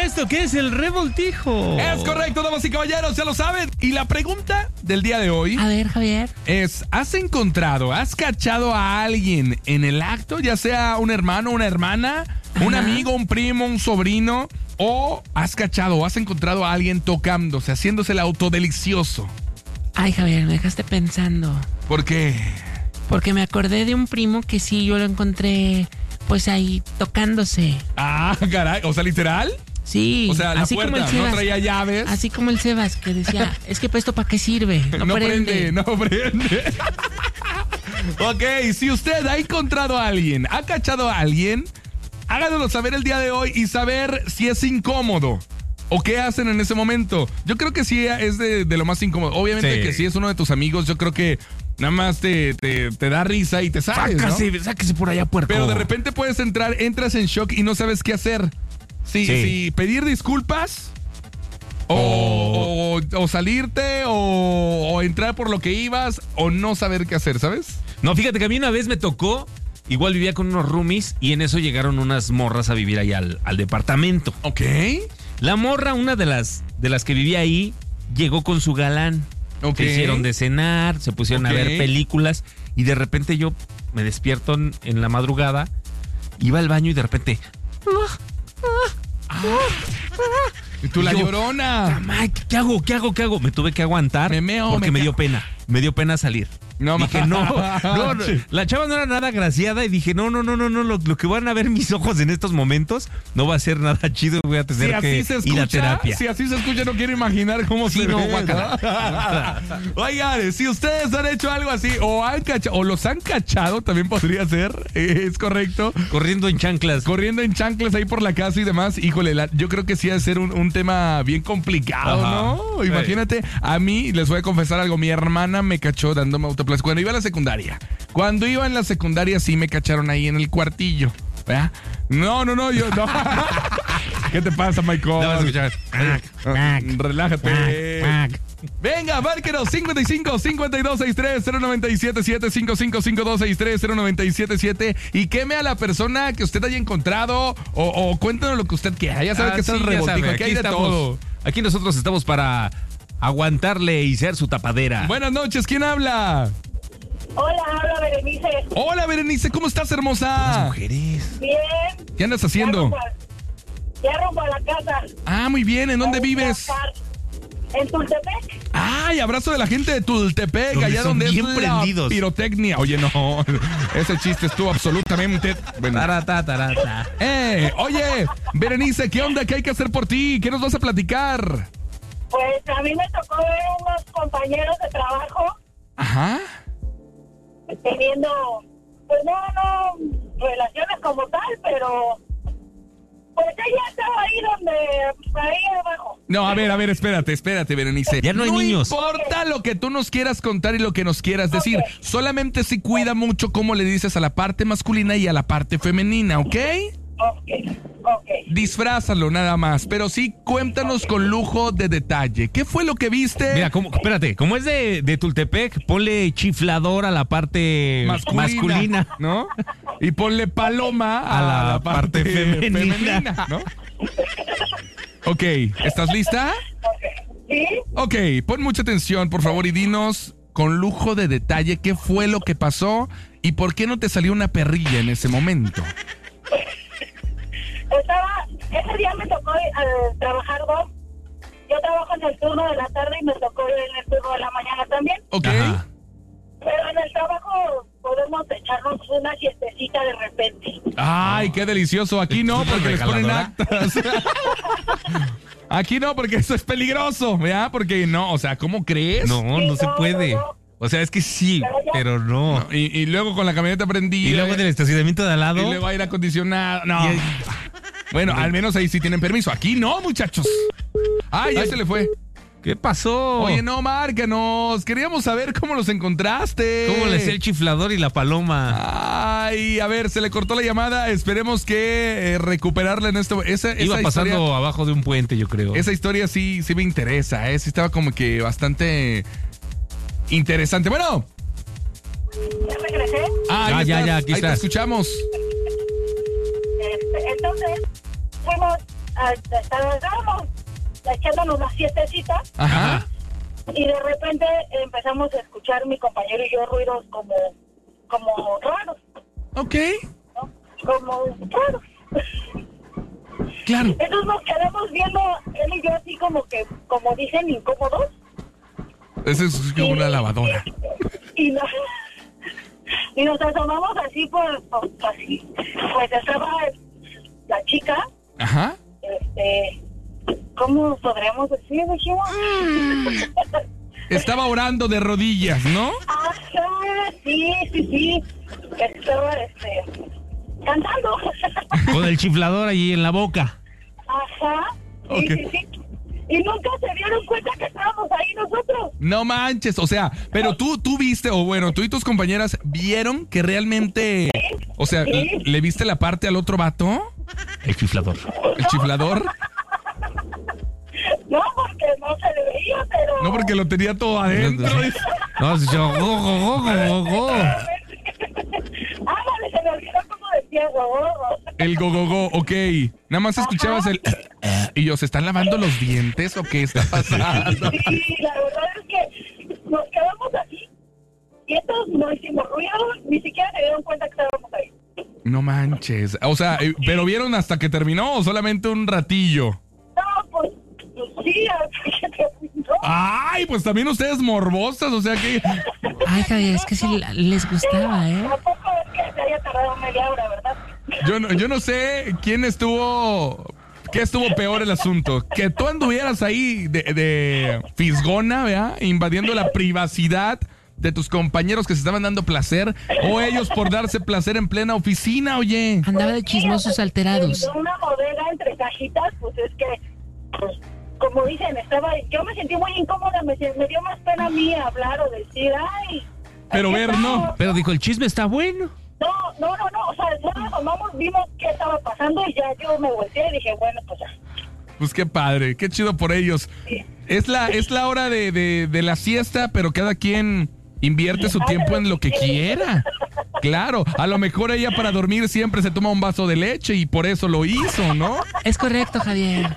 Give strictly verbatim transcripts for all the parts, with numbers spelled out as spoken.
esto que es el revoltijo. Es correcto, damas y caballeros, ya lo saben. Y la pregunta del día de hoy... A ver, Javier. Es, ¿has encontrado, has cachado a alguien en el acto? Ya sea un hermano, una hermana, Ajá. un amigo, un primo, un sobrino... O has cachado o has encontrado a alguien tocándose, haciéndose el autodelicioso. Ay, Javier, me dejaste pensando. ¿Por qué? Porque me acordé de un primo que sí, yo lo encontré, pues ahí, tocándose. Ah, caray, o sea, ¿literal? Sí. O sea, la así puerta, como el Sebas, no traía llaves. Así como el Sebas, que decía, es que pues esto para qué sirve. No, no prende. prende, no prende. Ok, si usted ha encontrado a alguien, ha cachado a alguien... Háganoslo saber el día de hoy y saber si es incómodo o qué hacen en ese momento. Yo creo que sí es de, de lo más incómodo. Obviamente sí. que si es uno de tus amigos, yo creo que nada más te, te, te da risa y te sales, sácase, ¿no? sáquese por allá, puerco. Pero de repente puedes entrar, entras en shock y no sabes qué hacer. Sí, sí. sí pedir disculpas o, oh. o, o salirte o, o entrar por lo que ibas o no saber qué hacer, ¿sabes? No, fíjate que a mí una vez me tocó... Igual vivía con unos roomies y en eso llegaron unas morras a vivir ahí al, al departamento. Ok. La morra, una de las, de las que vivía ahí, llegó con su galán. Ok. Se hicieron de cenar, se pusieron okay. a ver películas y de repente yo me despierto en, en la madrugada, iba al baño y de repente... Ah. ¿Y tú y la yo, llorona? ¿Qué hago? ¿Qué hago? ¿Qué hago? Me tuve que aguantar me meo, porque me, me dio pena. Me dio pena salir. No, dije, no, no, no, la chava no era nada agraciada y dije, no, no, no, no, no, lo, lo que van a ver mis ojos en estos momentos no va a ser nada chido, voy a tener si que escucha, ir a terapia. Si así se escucha, no quiero imaginar cómo sí, se no, ve, guácala. ¿no? Oigan, si ustedes han hecho algo así o han cachado, o los han cachado, también podría ser, es correcto. Corriendo en chanclas. Corriendo en chanclas ahí por la casa y demás, híjole, la, yo creo que sí ha de ser un, un tema bien complicado, Ajá. ¿no? Imagínate, a mí, les voy a confesar algo, mi hermana me cachó dándome autoplacer cuando iba a la secundaria. Cuando iba en la secundaria sí me cacharon ahí en el cuartillo, ¿verdad? No, no, no, yo no. ¿Qué te pasa, Michael? No, escuchar. Relájate. Venga, márquenos cincuenta y cinco, cincuenta y dos, sesenta y tres, cero noventa y siete siete, cincuenta y cinco, cincuenta y dos, sesenta y tres, cero noventa y siete siete y queme a la persona que usted haya encontrado o, o cuéntanos lo que usted quiera. Ya sabe ah, que sí, es el revoltijo, aquí, aquí hay de estamos, todo. Aquí nosotros estamos para aguantarle y ser su tapadera. Buenas noches, ¿quién habla? Hola, habla Berenice. Hola, Berenice, ¿cómo estás, hermosa? Las mujeres. Bien. ¿Qué andas haciendo? Ya rumbo a la casa. Ah, muy bien, ¿en dónde vives? En Tultepec. Ay, abrazo de la gente de Tultepec, donde allá donde bien es prendidos. La pirotecnia. Oye, no, ese chiste estuvo absolutamente... Bueno. Tarata, tarata. Eh, oye, Berenice, ¿qué onda? ¿Qué hay que hacer por ti? ¿Qué nos vas a platicar? Pues a mí me tocó ver unos compañeros de trabajo. Ajá. Teniendo, pues no, no, relaciones como tal, pero pues ella estaba ahí donde, ahí abajo. No, a ver, a ver, espérate, espérate, Berenice. Ya no hay no niños. No importa okay. lo que tú nos quieras contar y lo que nos quieras decir. Okay. Solamente si cuida mucho cómo le dices a la parte masculina y a la parte femenina, ¿ok? Ok, ok. Disfrázalo nada más, pero sí cuéntanos con lujo de detalle. ¿Qué fue lo que viste? Mira, como, espérate, como es de, de Tultepec, ponle chiflador a la parte masculina, masculina ¿no? Y ponle paloma a, a la, la parte, parte femenina, femenina, ¿no? Ok, ¿estás lista? Sí. Ok, pon mucha atención, por favor, y dinos con lujo de detalle qué fue lo que pasó y por qué no te salió una perrilla en ese momento. Estaba, ese día me tocó uh, trabajar dos. Yo trabajo en el turno de la tarde y me tocó en el turno de la mañana también. Ok. Ajá. Pero en el trabajo podemos echarnos una siestecita de repente. Ay, qué delicioso. Aquí no, porque les ponen actas. Aquí no, porque eso es peligroso, ¿verdad? Porque no, o sea, ¿cómo crees? No, no, Sí, no se no, puede. no, no. O sea, es que sí, Pero ya- pero no. No, y, y luego con la camioneta prendida. Y luego del estacionamiento de al lado. Y luego aire acondicionado. No. Y- Bueno, al menos ahí sí tienen permiso. Aquí no, muchachos. Ay, ya Ay. se le fue. ¿Qué pasó? Oye, no, márcanos. Queríamos saber cómo los encontraste. ¿Cómo le hacía el chiflador y la paloma? Ay, a ver, se le cortó la llamada. Esperemos que eh, recuperarla en esto. Esa, Iba esa pasando historia, abajo de un puente, yo creo. esa historia sí, sí me interesa, ¿eh? Sí estaba como que bastante interesante. Bueno. Ya regresé. Ah, ahí Ah, ya, estás, ya, aquí ahí te estás. escuchamos. Este, entonces fuimos a- estábamos echándonos las siestecitas Ajá. y de repente empezamos a escuchar mi compañero y yo ruidos como, como raros, Ok. ¿no? Como raros. Claro. Entonces nos quedamos viendo él y yo así como que, como dicen, incómodos. Esa es como una lavadora. Y nos, y nos asomamos así por, por- así. Pues estaba la chica, Ajá. este, ¿cómo podríamos decir? Dijimos. Estaba orando de rodillas, ¿no? Ajá, sí, sí, sí. Estaba, este, cantando. Con el chiflador allí en la boca. Ajá, sí, Ok. sí, sí. Y nunca se dieron cuenta que estábamos ahí nosotros. No manches, o sea, pero tú, tú viste, o bueno, tú y tus compañeras vieron que realmente, o sea, Sí. ¿le- ¿le viste la parte al otro vato? El chiflador. ¿El chiflador? No, porque no se le veía, pero... No, porque lo tenía todo adentro. No, yo, go, go, go, go, go. Ah, vale, se me olvidó cómo decía, guau. El go-go-go, ok. Nada más escuchabas el... Y yo, ¿se están lavando los dientes o qué está pasando? Sí, la verdad es que nos quedamos así. Y estos no hicimos ruido, ni siquiera se dieron cuenta que estábamos ahí. No manches. O sea, eh, ¿pero vieron hasta que terminó o solamente un ratillo? No, pues, pues sí, hasta que terminó. Ay, pues también ustedes morbosas, o sea que... Ay, Javier, es que sí la- les gustaba, ¿eh? Tampoco es que se haya tardado media hora, ¿verdad? Yo no, yo no sé quién estuvo... ¿Qué estuvo peor el asunto? Que tú anduvieras ahí de, de fisgona, ¿verdad? Invadiendo la privacidad de tus compañeros que se estaban dando placer, o ellos por darse placer en plena oficina, oye. Andaba de chismosos alterados. En una bodega entre cajitas, pues es que, pues, como dicen, estaba, yo me sentí muy incómoda, me, me dio más pena a mí hablar o decir, ay. Pero aquí ver, estamos. no. Pero dijo, el chisme está bueno. No, no, no, no, o sea, solo nos asomamos, vimos qué estaba pasando y ya yo me volteé y dije, bueno, pues ya. Pues qué padre, qué chido por ellos. Es la, es la hora de, de, de la siesta, pero cada quien invierte su tiempo en lo que quiera. Claro, a lo mejor ella para dormir siempre se toma un vaso de leche y por eso lo hizo, ¿no? Es correcto, Javier.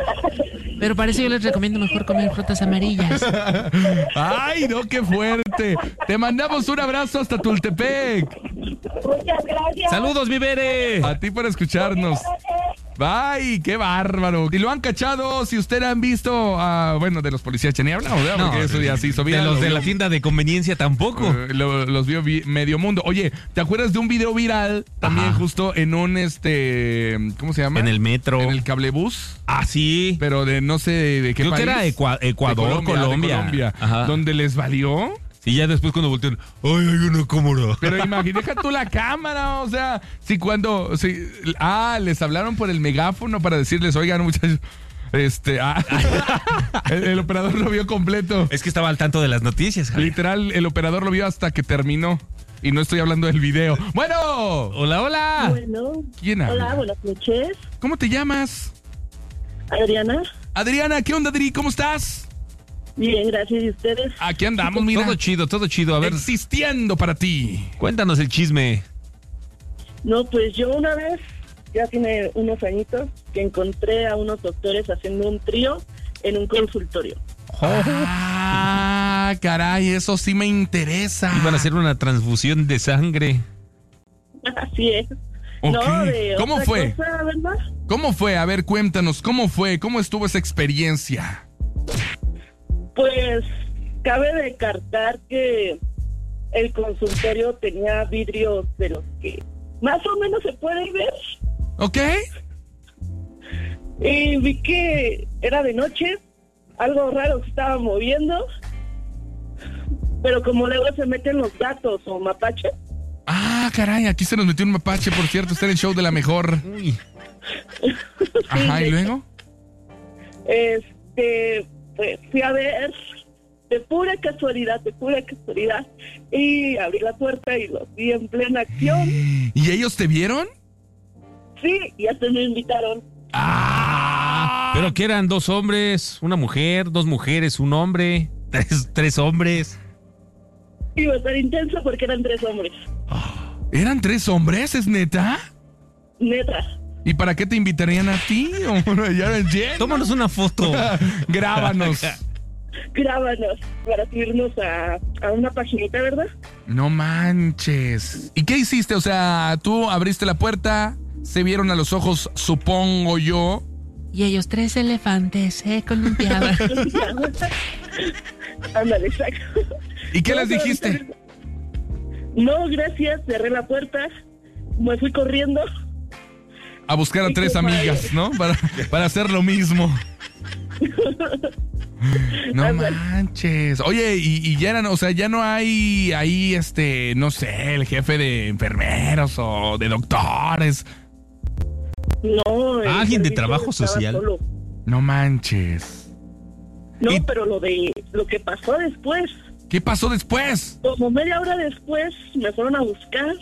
Pero para eso yo les recomiendo mejor comer frutas amarillas. Ay, no, qué fuerte. Te mandamos un abrazo hasta Tultepec. Muchas gracias. Saludos, mi Bere. A ti por escucharnos. Bye, qué bárbaro. Y lo han cachado, si ustedes han visto, a, bueno, de los policías, ya ni hablamos, ¿verdad? Porque eso ya se hizo de viral, los lo de vio- la tienda de conveniencia tampoco. Eh, lo- los vio vi- medio mundo. Oye, ¿te acuerdas de un video viral también Ajá. justo en un, este, ¿cómo se llama? En el metro. En el cablebús, Ah, sí. pero de no sé de qué Creo que país. era Ecua- Ecuador, De Colombia, Colombia. de Colombia, Ajá. donde les valió. Y ya después cuando voltearon, ay, hay una cámara. Pero imagínate, deja tú la cámara, o sea, si cuando, si, ah, les hablaron por el megáfono para decirles, oigan, muchachos, este, ah, el, el operador lo vio completo. Es que estaba al tanto de las noticias, Javier. Literal, el operador lo vio hasta que terminó. Y no estoy hablando del video. Bueno, Hola, hola. Bueno, ¿quién habla? hola, buenas noches. ¿Cómo te llamas? Adriana, Adriana, ¿qué onda, Adri? ¿Cómo estás? bien, gracias. ¿Y ustedes? Aquí andamos, mira. Todo chido, todo chido. A ver, Existiendo para ti. cuéntanos el chisme. No, pues yo una vez, ya tiene unos añitos, que encontré a unos doctores haciendo un trío en un consultorio. Ah, caray, eso sí me interesa. Iban a hacer una transfusión de sangre. Así es. Ok. No, de ¿Cómo otra fue? cosa, ¿verdad? ¿Cómo fue? A ver, cuéntanos, ¿cómo fue? ¿Cómo estuvo esa experiencia? Pues cabe descartar que el consultorio tenía vidrios de los que más o menos se puede ver. ¿Ok? Y vi que era de noche, algo raro se estaba moviendo, pero como luego se meten los gatos o mapaches, Ah, caray, aquí se nos metió un mapache, por cierto, está en el show de la mejor. Uy. Ajá, ¿y luego? este, pues fui a ver de pura casualidad, de pura casualidad, y abrí la puerta y los vi en plena acción. ¿Y ellos te vieron? Sí, y hasta me invitaron. Ah, Pero que eran dos hombres, una mujer, dos mujeres, un hombre, tres, tres hombres. Iba a estar intenso porque eran tres hombres. ¿eran tres hombres? ¿Es neta? Neta. ¿Y para qué te invitarían a ti? Ya no entiendo. Tómanos una foto. Grábanos. Grábanos para subirnos a, a una paginita, ¿verdad? No manches. ¿Y qué hiciste? O sea, tú abriste la puerta, se vieron a los ojos, supongo yo. Y ellos tres elefantes se columpiaban. Ándale, exacto. ¿Y qué No, les no, dijiste? No, gracias, cerré la puerta, me fui corriendo. A buscar a tres amigas, ¿no? Para, para hacer lo mismo. No manches. Oye, y, y ya eran, o sea, ya no hay ahí, este, no sé, el jefe de enfermeros o de doctores. No, el ¿Alguien de servicio trabajo estaba social? solo. No manches. No, Y- pero lo de lo que pasó después, ¿Qué pasó después? como media hora después, me fueron a buscar,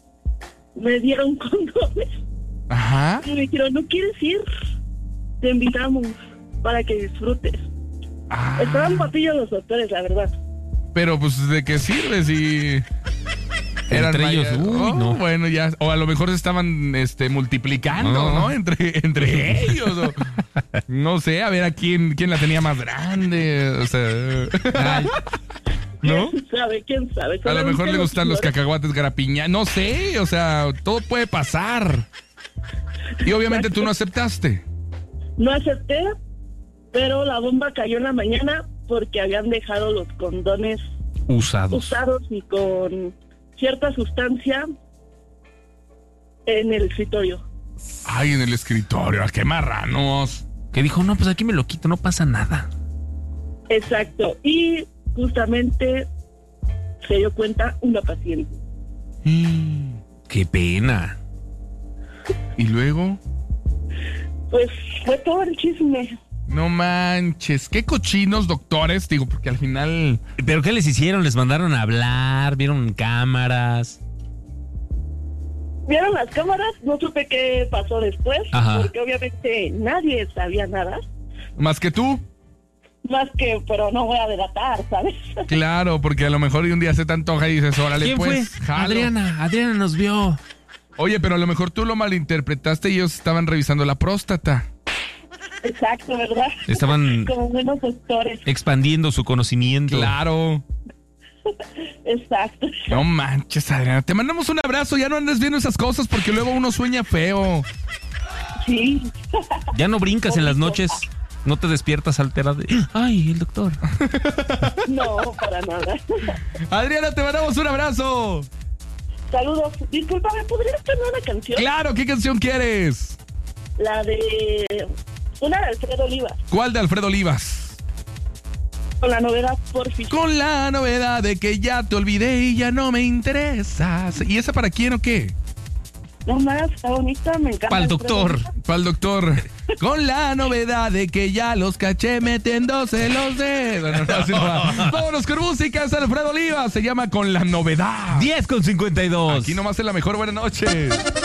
me dieron condones Ajá. y me dijeron, ¿no quieres ir? Te invitamos para que disfrutes. Ah, Estaban papillos los doctores, la verdad. pero pues, ¿de qué sirve si eran Entre ellos, mayas? uy, Oh, no. Bueno, ya, o a lo mejor se estaban este, multiplicando, No. ¿no? Entre, entre ellos. O, no sé, a ver a quién, quién la tenía más grande. O sea, Ay, ¿no? ¿Quién sabe? ¿Quién sabe? A lo Solamente mejor le gustan los flores. cacahuates garapiña. No sé, o sea, todo puede pasar. Y obviamente tú no aceptaste. No acepté, pero la bomba cayó en la mañana porque habían dejado los condones usados. usados y con cierta sustancia en el escritorio. Ay, en el escritorio, qué marranos. Que dijo, no, pues aquí me lo quito, no pasa nada. Exacto. Y justamente se dio cuenta una paciente. Qué pena. Y luego, Pues fue todo el chisme. no manches, qué cochinos doctores, digo, porque al final... ¿Pero qué les hicieron? ¿Les mandaron a hablar? ¿Vieron cámaras? ¿Vieron las cámaras? No supe qué pasó después, Ajá. porque obviamente nadie sabía nada. Más que tú. Más que, pero no voy a delatar, ¿sabes? Claro, porque a lo mejor un día se te antoja y dices, órale, ¿Quién pues, fue? jalo. Adriana, Adriana nos vio. Oye, pero a lo mejor tú lo malinterpretaste y ellos estaban revisando la próstata. Exacto, ¿verdad? Estaban Como buenos doctores. expandiendo su conocimiento. Claro. Exacto. No manches, Adriana. Te mandamos un abrazo. Ya no andes viendo esas cosas porque luego uno sueña feo. Sí. Ya no brincas en las noches. No te despiertas alterada. Ay, el doctor. No, para nada. Adriana, te mandamos un abrazo. Saludos. Discúlpame, ¿podrías tener una canción? Claro, ¿qué canción quieres? La de... Una de Alfredo Olivas, ¿Cuál de Alfredo Olivas? con la novedad Porfi. Con la novedad de que ya te olvidé y ya no me interesas. ¿Y esa para quién o qué? No más, está bonita, me encanta. Pa'l Alfredo doctor. Olivas. Para el doctor. Con la novedad de que ya los caché metiéndose los dedos. No, no, así no va. Vámonos con música. Es Alfredo Olivas. Se llama Con la novedad. diez con cincuenta y dos. Aquí nomás en la mejor. Buenas noches.